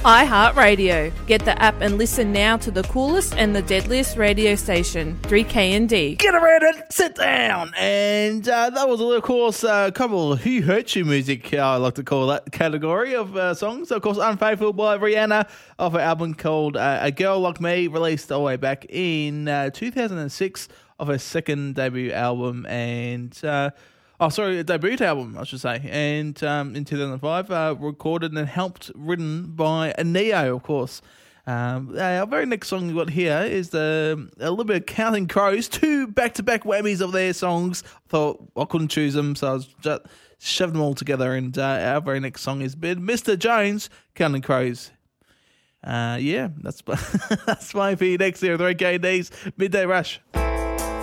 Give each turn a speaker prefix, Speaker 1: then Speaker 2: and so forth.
Speaker 1: iHeartRadio. Get the app and listen now to the coolest and the deadliest radio station, 3KND.
Speaker 2: Get around it, sit down. And that was, of course, a couple of Who Hurt You music, I like to call that category of songs. Of course, Unfaithful by Rihanna off her album called A Girl Like Me, released all the way back in 2006 of her second debut album. And... a debut album, I should say, and in 2005, recorded and helped written by Neo, of course. Our very next song we got here is a little bit of Counting Crows, 2 back-to-back whammies of their songs. I thought I couldn't choose them, so I was just shoved them all together, and our very next song is Mr. Jones, Counting Crows. That's that's my for you next here, 3KD's Midday Rush.